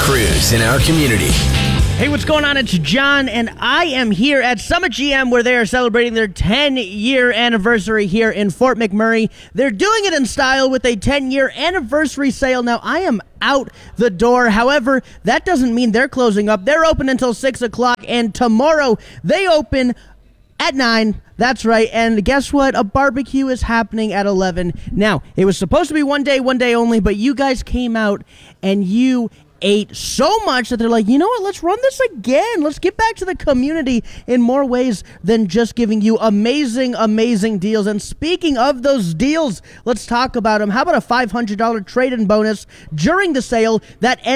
crews in our community. Hey, what's going on? It's John, and I am here at Summit GM where they are celebrating their 10-year anniversary here in Fort McMurray. They're doing it in style with a 10-year anniversary sale. Now, I am out the door. However, that doesn't mean they're closing up. They're open until 6 o'clock, and tomorrow they open at 9. That's right. And guess what? A barbecue is happening at 11. Now, it was supposed to be one day only, but you guys came out and you ate so much that they're like, you know what, let's run this again. Let's get back to the community in more ways than just giving you amazing deals. And speaking of those deals, let's talk about them. How about a $500 trade-in bonus during the sale that ends